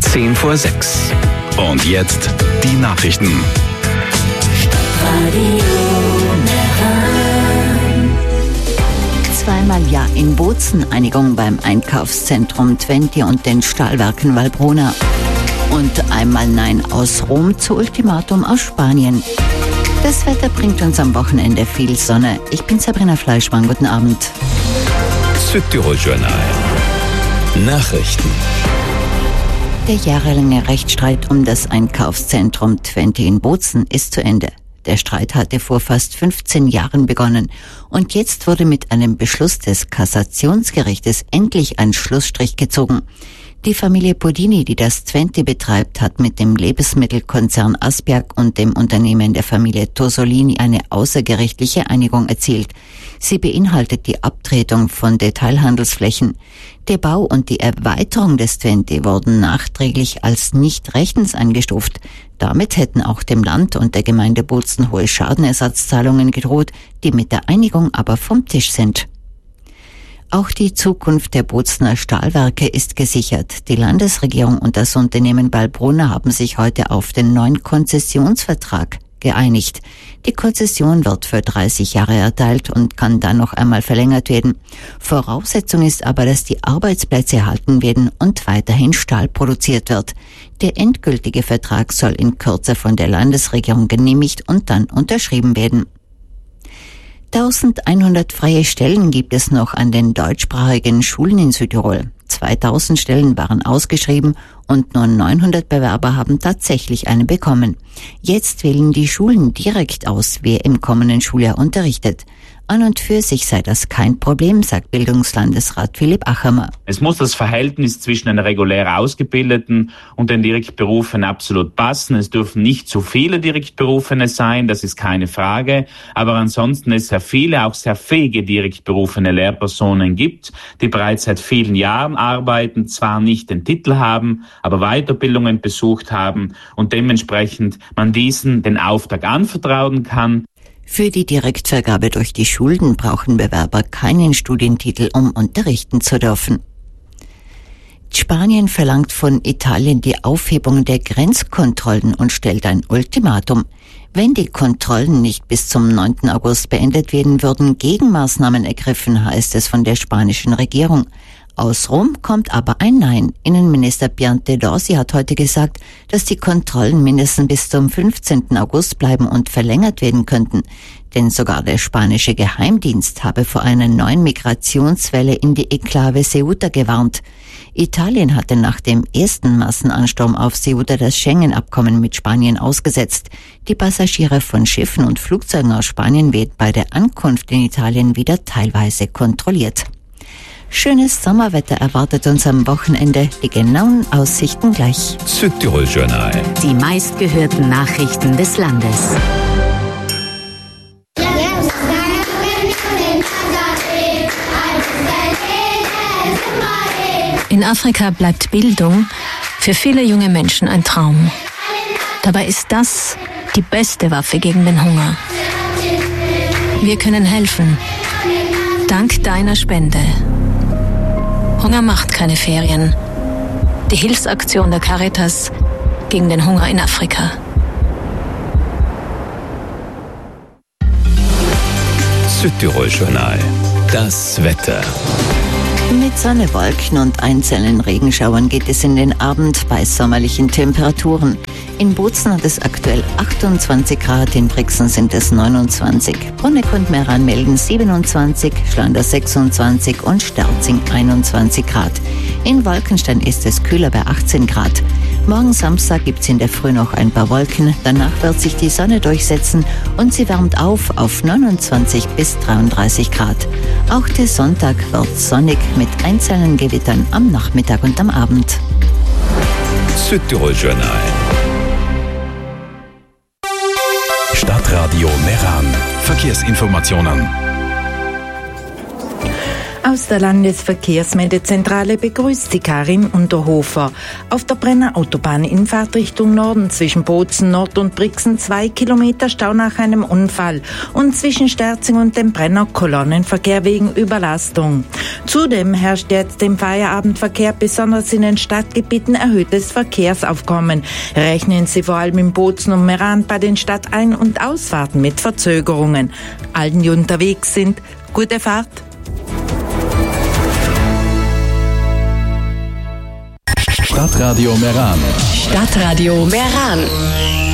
6:10. Und jetzt die Nachrichten. Zweimal Ja in Bozen, Einigung beim Einkaufszentrum Twente und den Stahlwerken Valbruna. Und einmal Nein aus Rom zu Ultimatum aus Spanien. Das Wetter bringt uns am Wochenende viel Sonne. Ich bin Sabrina Fleischmann, guten Abend. Südtirol Journal. Nachrichten. Der jahrelange Rechtsstreit um das Einkaufszentrum Twente in Bozen ist zu Ende. Der Streit hatte vor fast 15 Jahren begonnen und jetzt wurde mit einem Beschluss des Kassationsgerichtes endlich ein Schlussstrich gezogen. Die Familie Bodini, die das Twente betreibt, hat mit dem Lebensmittelkonzern Asberg und dem Unternehmen der Familie Tosolini eine außergerichtliche Einigung erzielt. Sie beinhaltet die Abtretung von Detailhandelsflächen. Der Bau und die Erweiterung des Twente wurden nachträglich als nicht rechtens eingestuft. Damit hätten auch dem Land und der Gemeinde Bozen hohe Schadenersatzzahlungen gedroht, die mit der Einigung aber vom Tisch sind. Auch die Zukunft der Bozener Stahlwerke ist gesichert. Die Landesregierung und das Unternehmen Valbruna haben sich heute auf den neuen Konzessionsvertrag geeinigt. Die Konzession wird für 30 Jahre erteilt und kann dann noch einmal verlängert werden. Voraussetzung ist aber, dass die Arbeitsplätze erhalten werden und weiterhin Stahl produziert wird. Der endgültige Vertrag soll in Kürze von der Landesregierung genehmigt und dann unterschrieben werden. 1100 freie Stellen gibt es noch an den deutschsprachigen Schulen in Südtirol. 2000 Stellen waren ausgeschrieben und nur 900 Bewerber haben tatsächlich eine bekommen. Jetzt wählen die Schulen direkt aus, wer im kommenden Schuljahr unterrichtet. An und für sich sei das kein Problem, sagt Bildungslandesrat Philipp Achermer. Es muss das Verhältnis zwischen den regulär Ausgebildeten und den Direktberufenen absolut passen. Es dürfen nicht zu viele Direktberufene sein, das ist keine Frage. Aber ansonsten es sehr viele, auch sehr fähige direktberufene Lehrpersonen gibt, die bereits seit vielen Jahren arbeiten, zwar nicht den Titel haben, aber Weiterbildungen besucht haben und dementsprechend man diesen den Auftrag anvertrauen kann. Für die Direktvergabe durch die Schulen brauchen Bewerber keinen Studientitel, um unterrichten zu dürfen. Spanien verlangt von Italien die Aufhebung der Grenzkontrollen und stellt ein Ultimatum. Wenn die Kontrollen nicht bis zum 9. August beendet werden, würden Gegenmaßnahmen ergriffen, heißt es von der spanischen Regierung. Aus Rom kommt aber ein Nein. Innenminister Piante Dorsi hat heute gesagt, dass die Kontrollen mindestens bis zum 15. August bleiben und verlängert werden könnten. Denn sogar der spanische Geheimdienst habe vor einer neuen Migrationswelle in die Enklave Ceuta gewarnt. Italien hatte nach dem ersten Massenansturm auf Ceuta das Schengen-Abkommen mit Spanien ausgesetzt. Die Passagiere von Schiffen und Flugzeugen aus Spanien werden bei der Ankunft in Italien wieder teilweise kontrolliert. Schönes Sommerwetter erwartet uns am Wochenende. Die genauen Aussichten gleich. Südtirol Journal. Die meistgehörten Nachrichten des Landes. In Afrika bleibt Bildung für viele junge Menschen ein Traum. Dabei ist das die beste Waffe gegen den Hunger. Wir können helfen. Dank deiner Spende. Hunger macht keine Ferien. Die Hilfsaktion der Caritas gegen den Hunger in Afrika. Südtirol Journal. Das Wetter. Mit Sonne, Wolken und einzelnen Regenschauern geht es in den Abend bei sommerlichen Temperaturen. In Bozen hat es aktuell 28 Grad, in Brixen sind es 29. Bruneck und Meran melden 27, Schlander 26 und Sterzing 21 Grad. In Wolkenstein ist es kühler bei 18 Grad. Morgen Samstag gibt's in der Früh noch ein paar Wolken, danach wird sich die Sonne durchsetzen und sie wärmt auf 29 bis 33 Grad. Auch der Sonntag wird sonnig mit einzelnen Gewittern am Nachmittag und am Abend. Südtirol Journal. Stadtradio Meran. Verkehrsinformationen. Aus der Landesverkehrsmeldezentrale begrüßt Sie Karin Unterhofer. Auf der Brenner Autobahn in Fahrtrichtung Norden zwischen Bozen Nord und Brixen 2 Kilometer Stau nach einem Unfall und zwischen Sterzing und dem Brenner Kolonnenverkehr wegen Überlastung. Zudem herrscht jetzt im Feierabendverkehr besonders in den Stadtgebieten erhöhtes Verkehrsaufkommen. Rechnen Sie vor allem in Bozen und Meran bei den Stadtein- und Ausfahrten mit Verzögerungen. Allen, die unterwegs sind, gute Fahrt. Stadtradio Meran. Stadtradio Meran.